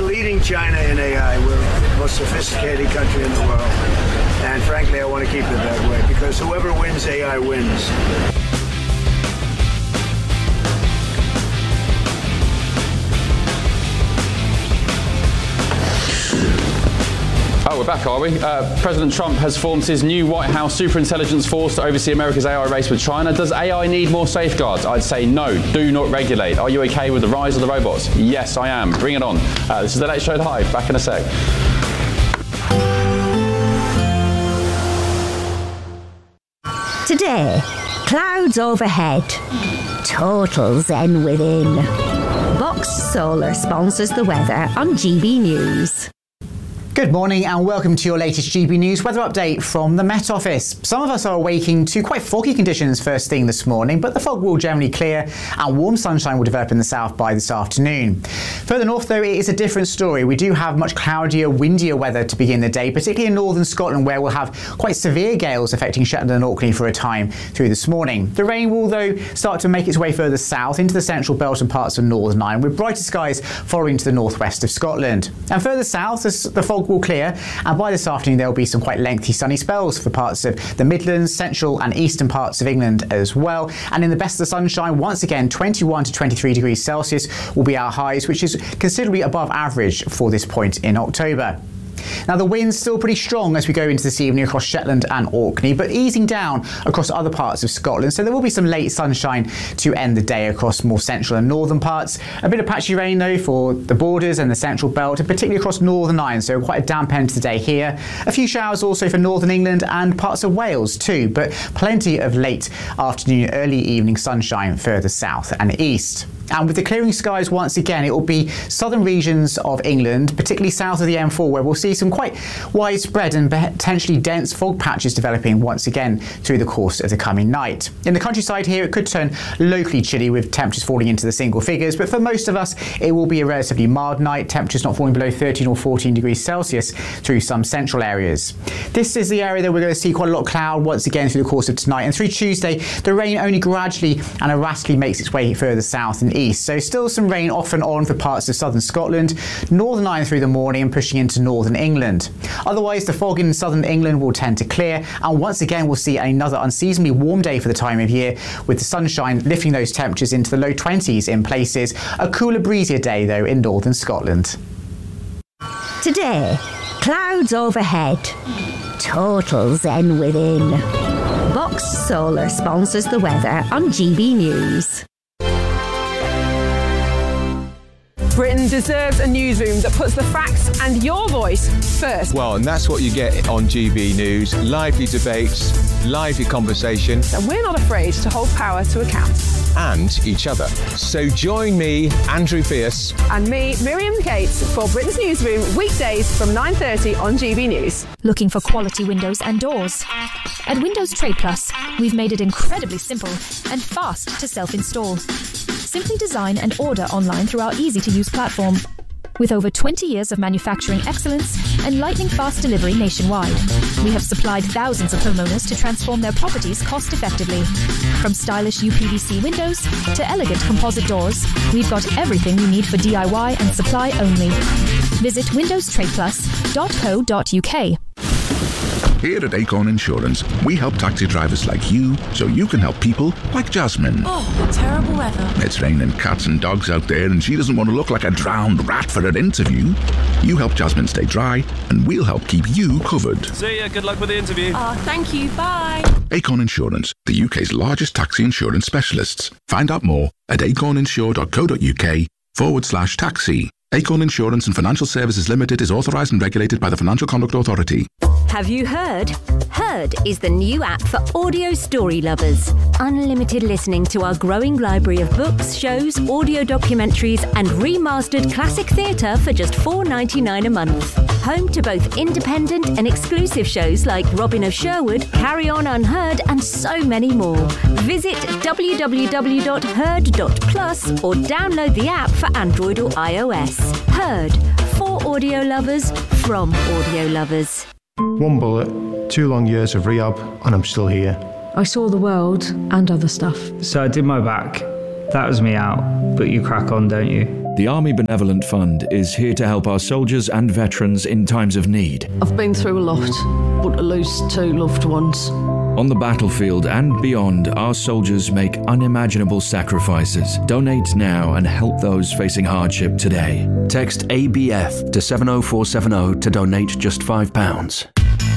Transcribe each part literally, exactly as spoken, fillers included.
leading China in A I. We're the most sophisticated country in the world. And frankly, I want to keep it that way because whoever wins A I wins. Oh, we're back, are we? Uh, President Trump has formed his new White House superintelligence force to oversee America's A I race with China. Does A I need more safeguards? I'd say no, do not regulate. Are you okay with the rise of the robots? Yes, I am. Bring it on. Uh, this is The Late Show Live. Back in a sec. Today, clouds overhead, total zen within. Box Solar sponsors the weather on G B News. Good morning and welcome to your latest G B News weather update from the Met Office. Some of us are awaking to quite foggy conditions first thing this morning, but the fog will generally clear and warm sunshine will develop in the south by this afternoon. Further north though, it is a different story. We do have much cloudier, windier weather to begin the day, particularly in northern Scotland where we'll have quite severe gales affecting Shetland and Orkney for a time through this morning. The rain will though start to make its way further south into the central belt and parts of Northern Ireland, with brighter skies following to the northwest of Scotland. And further south, the fog will clear, and by this afternoon there will be some quite lengthy sunny spells for parts of the Midlands, central and eastern parts of England as well. And in the best of the sunshine, once again twenty-one to twenty-three degrees Celsius will be our highs, which is considerably above average for this point in October. Now the wind's still pretty strong as we go into this evening across Shetland and Orkney, but easing down across other parts of Scotland, so there will be some late sunshine to end the day across more central and northern parts. A bit of patchy rain though for the borders and the central belt, and particularly across Northern Ireland, so quite a damp end to the day here. A few showers also for northern England and parts of Wales too, but plenty of late afternoon, early evening sunshine further south and east. And with the clearing skies once again, it will be southern regions of England, particularly south of the M four, where we'll see some quite widespread and potentially dense fog patches developing once again through the course of the coming night. In the countryside here, it could turn locally chilly with temperatures falling into the single figures, but for most of us, it will be a relatively mild night, temperatures not falling below thirteen or fourteen degrees Celsius through some central areas. This is the area that we're going to see quite a lot of cloud once again through the course of tonight, and through Tuesday, the rain only gradually and erratically makes its way further south and east. So still some rain off and on for parts of southern Scotland, Northern Ireland through the morning and pushing into northern England. Otherwise, the fog in southern England will tend to clear, and once again we'll see another unseasonably warm day for the time of year, with the sunshine lifting those temperatures into the low twenties in places. A cooler, breezier day though in northern Scotland. Today, clouds overhead, total zen within. Box Solar sponsors the weather on G B News. Britain deserves a newsroom that puts the facts and your voice first. Well, and that's what you get on G B News. Lively debates, lively conversation. And we're not afraid to hold power to account. And each other. So join me, Andrew Pierce. And me, Miriam Cates, for Britain's Newsroom, weekdays from nine thirty on G B News. Looking for quality windows and doors? At Windows Trade Plus, we've made it incredibly simple and fast to self-install. Simply design and order online through our easy-to-use platform. With over twenty years of manufacturing excellence and lightning-fast delivery nationwide, we have supplied thousands of homeowners to transform their properties cost-effectively. From stylish U P V C windows to elegant composite doors, we've got everything you need for D I Y and supply only. Visit windows trade plus dot co dot U K. Here at Acorn Insurance, we help taxi drivers like you so you can help people like Jasmine. Oh, terrible weather. It's raining cats and dogs out there and she doesn't want to look like a drowned rat for her interview. You help Jasmine stay dry and we'll help keep you covered. See ya, good luck with the interview. Oh, thank you, bye. Acorn Insurance, the U K's largest taxi insurance specialists. Find out more at acorninsure dot co dot U K forward slash taxi. Acorn Insurance and Financial Services Limited is authorised and regulated by the Financial Conduct Authority. Have you heard? Heard is the new app for audio story lovers. Unlimited listening to our growing library of books, shows, audio documentaries and remastered classic theatre for just four dollars ninety-nine a month. Home to both independent and exclusive shows like Robin of Sherwood, Carry On Unheard and so many more. Visit w w w dot heard dot plus or download the app for Android or iOS. Heard, for audio lovers, from audio lovers. One bullet, two long years of rehab, and I'm still here. I saw the world and other stuff. So I did my back. That was me out, but you crack on, don't you? The Army Benevolent Fund is here to help our soldiers and veterans in times of need. I've been through a lot, but to lose two loved ones. On the battlefield and beyond, our soldiers make unimaginable sacrifices. Donate now and help those facing hardship today. Text A B F to seven oh four seven oh to donate just five pounds.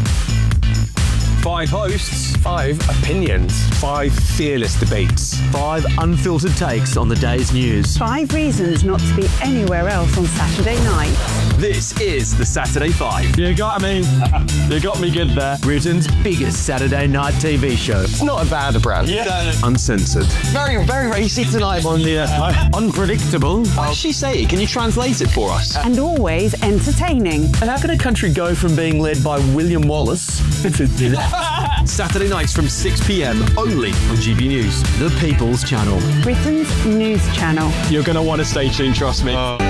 Five hosts, five opinions, five fearless debates, five unfiltered takes on the day's news. Five reasons not to be anywhere else on Saturday night. This is the Saturday Five. You got me. You got me good there. Britain's biggest Saturday night T V show. It's not a bad brand. Yeah. Uncensored. Very, very racy tonight on the uh, unpredictable. What does she say? Can you translate it for us? And always entertaining. And how can a country go from being led by William Wallace to Saturday nights from six p.m. only on G B News. The People's Channel. Britain's news channel. You're going to want to stay tuned, trust me. Uh.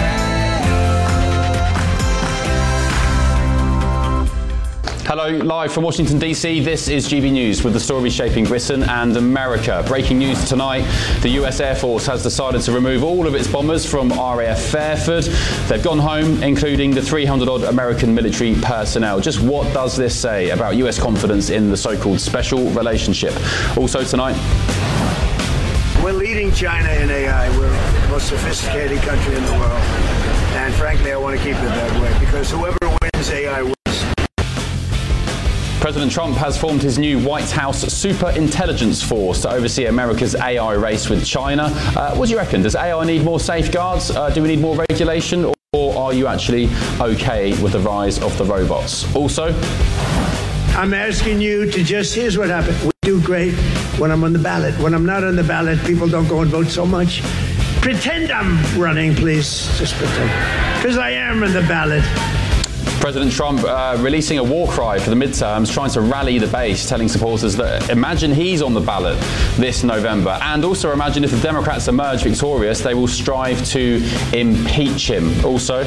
Hello, live from Washington D C, this is G B News with the stories shaping Britain and America. Breaking news tonight, the U S Air Force has decided to remove all of its bombers from R A F Fairford. They've gone home, including the three hundred odd American military personnel. Just what does this say about U S confidence in the so-called special relationship? Also tonight, we're leading China in A I. We're the most sophisticated country in the world. And frankly, I want to keep it that way because whoever wins A I wins. President Trump has formed his new White House Super Intelligence Force to oversee America's A I race with China. Uh, what do you reckon? Does A I need more safeguards? Uh, do we need more regulation? Or, or are you actually okay with the rise of the robots? Also, I'm asking you to just, here's what happened. We do great when I'm on the ballot. When I'm not on the ballot, people don't go and vote so much. Pretend I'm running, please. Just pretend. Because I am on the ballot. President Trump uh, releasing a war cry for the midterms, trying to rally the base, telling supporters that imagine he's on the ballot this November. And also imagine if the Democrats emerge victorious, they will strive to impeach him. Also,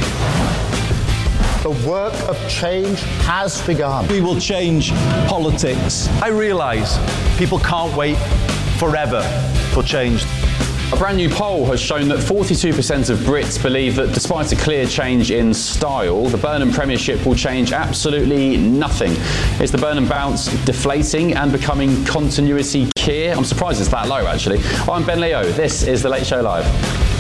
the work of change has begun. We will change politics. I realise people can't wait forever for change. A brand new poll has shown that forty-two percent of Brits believe that despite a clear change in style, the Burnham Premiership will change absolutely nothing. Is the Burnham bounce deflating and becoming continuity Keir? I'm surprised it's that low, actually. I'm Ben Leo. This is The Late Show Live.